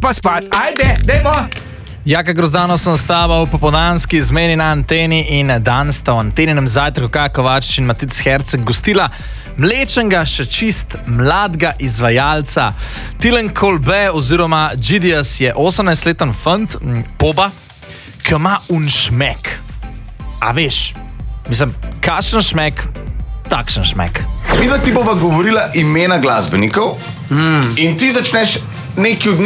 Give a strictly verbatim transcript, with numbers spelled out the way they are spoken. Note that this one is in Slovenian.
pa spat. Ajde, dajmo. Jaka Grozdano sem stava v popoldanski zmeni na anteni in danes sta v anteninem zajtrku Kaja Kovačič in Matic Herceg gostila mlečenega, še čist mladega izvajalca. Tilen Kolbe oziroma Gidias je osemnajstleten fant, poba, ki ima un šmek. A veš, mislim, kakšen šmek, takšen šmek. Midva ti bova govorila imena glasbenikov mm. in ti začneš neki od njih